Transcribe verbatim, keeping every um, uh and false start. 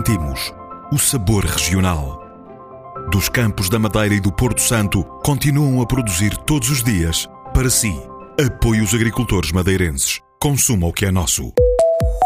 Sentimos o sabor regional. Dos campos da Madeira e do Porto Santo, continuam a produzir todos os dias para si. Apoie os agricultores madeirenses. Consuma o que é nosso.